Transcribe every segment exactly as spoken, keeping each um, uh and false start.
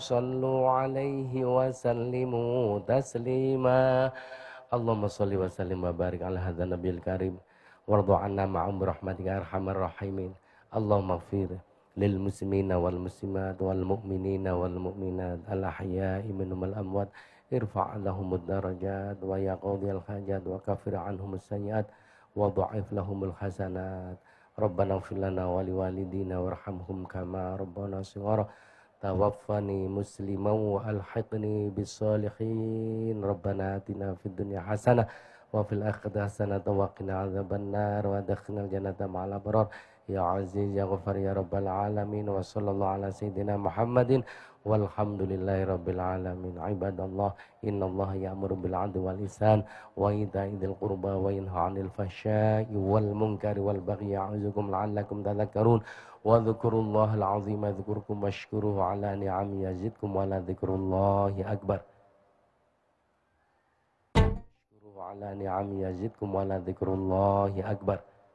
صلوا عليه وسلموا تسليما اللهم صل وسلم وبارك على هذا النبي الكريم وارض عنا معهم برحمتك يا ارحم الراحمين اللهم اغفر للمسلمين والمسلمات والمؤمنين والمؤمنات الأحياء منهم الأموات ارفع لهم الدرجات ويا قاضي الحاجات وكفر عنهم السيئات وضعف لهم الحسنات ربنا اغفر لنا ولوالدينا وارحمهم كما ربنا صغارا توفني مسلما وألحقني بالصالحين ربنا آتنا في الدنيا حسنة وفي الآخرة حسنة وقنا عذاب النار وادخلنا الجنة مع الأبرار يا عزيز يا غفار يا رب العالمين وصلى الله على سيدنا محمد والحمد لله رب العالمين عباد الله إن الله يأمر بالعدل والإحسان وإيتاء ذي القربى وينهى عن الفحشاء والمنكر والبغي يعظكم لعلكم تذكرون واذكروا الله العظيم يذكركم واشكروه على نعمه يزدكم ولذكر الله أكبر اشكروه على نعمه يزدكم ولذكر الله أكبر.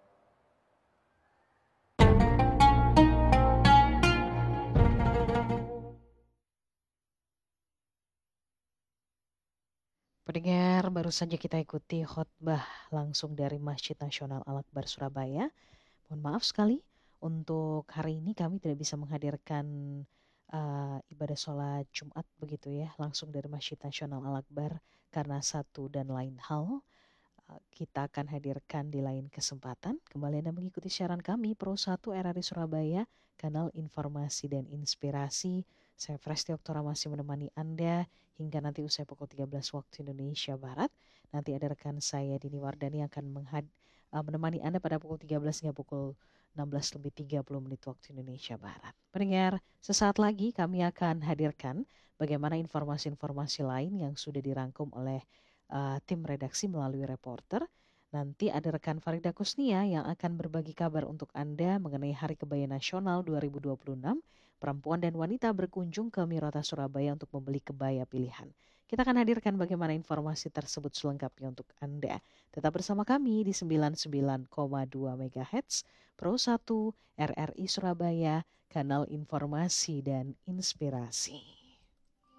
Pendengar, baru saja kita ikuti khotbah langsung dari Masjid Nasional Al-Akbar Surabaya. Mohon maaf sekali untuk hari ini kami tidak bisa menghadirkan uh, ibadah sholat Jumat begitu ya, langsung dari Masjid Nasional Al-Akbar karena satu dan lain hal. Uh, kita akan hadirkan di lain kesempatan. Kembali Anda mengikuti siaran kami Pro satu R R I Surabaya, kanal informasi dan inspirasi. Saya Presti Oktora masih menemani Anda hingga nanti usai pukul tiga belas waktu Indonesia Barat. Nanti ada rekan saya Dini Wardani yang akan menghad- uh, menemani Anda pada pukul tiga belas hingga pukul enam belas lebih tiga puluh menit waktu Indonesia Barat. Pendengar, sesaat lagi kami akan hadirkan bagaimana informasi-informasi lain yang sudah dirangkum oleh uh, tim redaksi melalui reporter. Nanti ada rekan Farida Kusnia yang akan berbagi kabar untuk Anda mengenai Hari Kebaya Nasional dua ribu dua puluh enam. Perempuan dan wanita berkunjung ke Mirota Surabaya untuk membeli kebaya pilihan. Kita akan hadirkan bagaimana informasi tersebut selengkapnya untuk Anda. Tetap bersama kami di sembilan puluh sembilan koma dua megahertz Pro satu R R I Surabaya, kanal informasi dan inspirasi.